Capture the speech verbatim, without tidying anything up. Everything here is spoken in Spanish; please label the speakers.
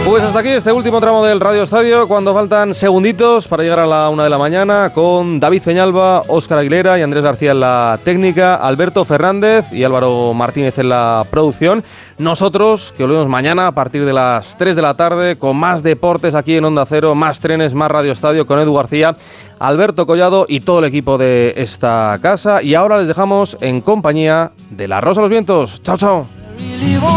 Speaker 1: Pues hasta aquí este último tramo del Radio Estadio, cuando faltan segunditos para llegar a la una de la mañana, con David Peñalba, Óscar Aguilera y Andrés García en la técnica, Alberto Fernández y Álvaro Martínez en la producción. Nosotros, que volvemos mañana a partir de las tres de la tarde, con más deportes aquí en Onda Cero, más trenes, más Radio Estadio, con Edu García, Alberto Collado y todo el equipo de esta casa. Y ahora les dejamos en compañía de La Rosa de los Vientos. Chao, chao.